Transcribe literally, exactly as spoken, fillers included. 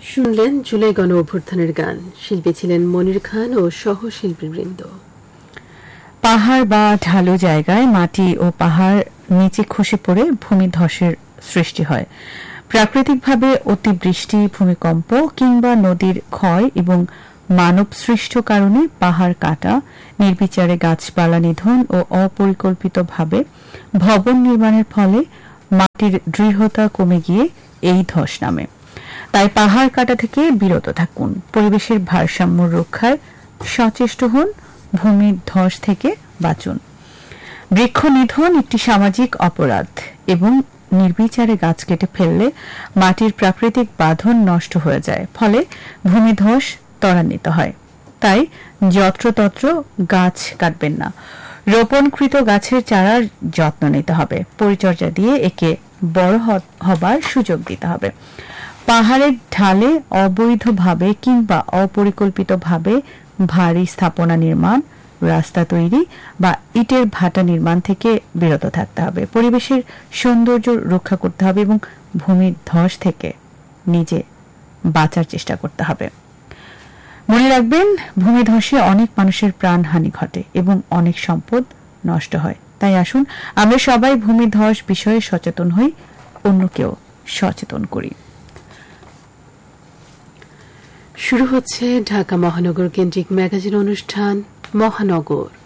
শুনলেন জুলাই গণ অভ্যুত্থানের গান। শিল্পী ছিলেন মনির খান ও সহশিল্পীবৃন্দ। পাহাড় বা ঢালু জায়গায় মাটি ও পাহাড় নিচে খসে পড়ে ভূমিধসের সৃষ্টি হয়। প্রাকৃতিকভাবে অতিবৃষ্টি, ভূমিকম্প কিংবা নদীর ক্ষয় এবং মানব সৃষ্ট কারণে পাহাড় কাটা, নির্বিচারে গাছপালা নিধন ও অপরিকল্পিতভাবে ভবন নির্মাণের ফলে মাটির দৃঢ়তা কমে গিয়ে এই ধস নামে। তাই পাহাড় কাটা থেকে বিরত থাকুন, পরিবেশের ভারসাম্য রক্ষায় সচেষ্ট হন, ভূমির ধস থেকে বাঁচুন। বৃক্ষ নিধন একটি সামাজিক অপরাধ এবং নির্বিচারে গাছ কেটে ফেললে মাটির প্রাকৃতিক বাঁধন নষ্ট হয়ে যায়, ফলে ভূমিধস ত্বরান্বিত হয়। তাই যত্রতত্র গাছ কাটবেন না। রোপণকৃত গাছের চারার যত্ন নিতে হবে, পরিচর্যা দিয়ে একে বড় হবার সুযোগ দিতে হবে। পাহাড়ের ঢালে অবৈধভাবে কিংবা অপরিকল্পিতভাবে ভারী স্থাপনা নির্মাণ, রাস্তা তৈরি বা ইটের ভাটা নির্মাণ থেকে বিরত থাকতে হবে। পরিবেশের সৌন্দর্য রক্ষা করতে হবে এবং ভূমির ধস থেকে নিজে বাঁচার চেষ্টা করতে হবে। মনে রাখবেন, ভূমিধসে অনেক মানুষের প্রাণহানি ঘটে এবং অনেক সম্পদ নষ্ট হয়। তাই আসুন আমরা সবাই ভূমিধস বিষয়ে সচেতন হই, অন্যকেও সচেতন করি। শুরু হচ্ছে ঢাকা মহানগর কেন্দ্রিক ম্যাগাজিন অনুষ্ঠান মহানগর।